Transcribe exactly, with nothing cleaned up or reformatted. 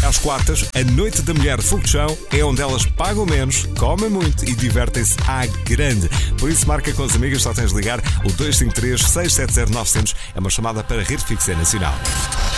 às quartas, a Noite da Mulher Fogo de Chão é onde elas pagam menos, comem muito e divertem-se à grande. Por isso, marca com as amigas, só tens de ligar o dois cinco três, seis sete zero, nove zero zero. É uma chamada para a Rede Fixa Nacional.